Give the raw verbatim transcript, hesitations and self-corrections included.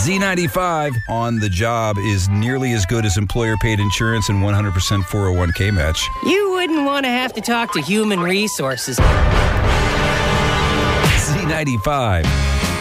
Z ninety-five on the job is nearly as good as employer-paid insurance and one hundred percent four oh one k match. You wouldn't want to have to talk to human resources. Z ninety-five.